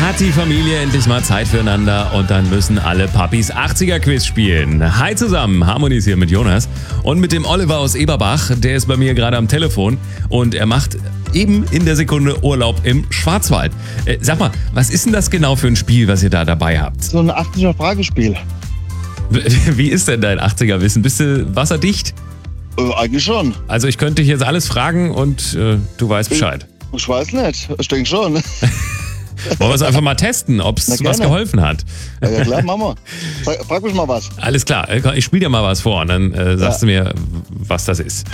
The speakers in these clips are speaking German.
hat die Familie endlich mal Zeit füreinander und dann müssen alle Papis 80er-Quiz spielen. Hi zusammen, Harmony ist hier mit Jonas und mit dem Oliver aus Eberbach, der ist bei mir gerade am Telefon und er macht eben in der Sekunde Urlaub im Schwarzwald. Sag mal, was ist denn das genau für ein Spiel, was ihr da dabei habt? So ein 80er-Fragespiel. Wie ist denn dein 80er-Wissen? Bist du wasserdicht? Eigentlich schon. Also ich könnte dich jetzt alles fragen und du weißt Bescheid. Ich weiß nicht. Ich denke schon. Wollen wir es einfach mal testen, ob es was geholfen hat? Ja klar, machen wir. Frag mich mal was. Alles klar, ich spiele dir mal was vor und dann sagst du mir, was das ist.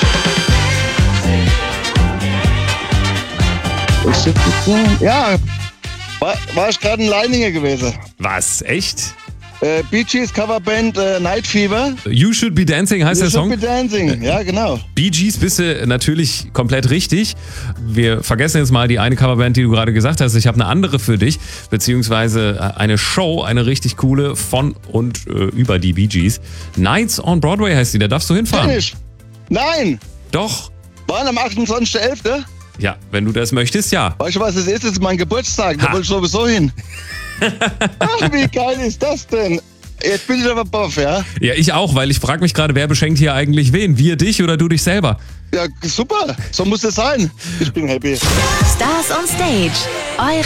Ja, war ich gerade in Leiningen gewesen. Was? Echt? Bee Gees Coverband Night Fever. You Should Be Dancing heißt der Song? You Should Be Dancing, ja genau. Bee Gees bist du natürlich komplett richtig. Wir vergessen jetzt mal die eine Coverband, die du gerade gesagt hast. Ich habe eine andere für dich, beziehungsweise eine Show, eine richtig coole von und über die Bee Gees. Nights on Broadway heißt die, da darfst du hinfahren. Kenn ich. Nein! Doch. Waren am 28.11.? Ja, wenn du das möchtest, ja. Weißt du, was es ist? Das ist mein Geburtstag, da wollte ich sowieso hin. Ach, wie geil ist das denn? Jetzt bin ich aber baff, ja? Ja, ich auch, weil ich frage mich gerade, wer beschenkt hier eigentlich wen? Wir dich oder du dich selber? Ja, super. So muss es sein. Ich bin happy. Stars on Stage. Eure